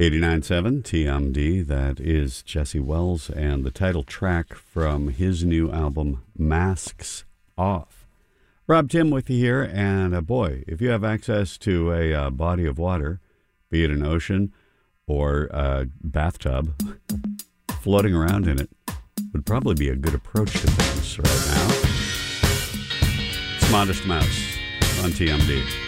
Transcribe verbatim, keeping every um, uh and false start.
eighty-nine point seven T M D, that is Jesse Wells, and the title track from his new album, Masks Off. Rob Tim with you here, and uh, boy, if you have access to a uh, body of water, be it an ocean or a bathtub, floating around in it would probably be a good approach to things right now. It's Modest Mouse on T M D.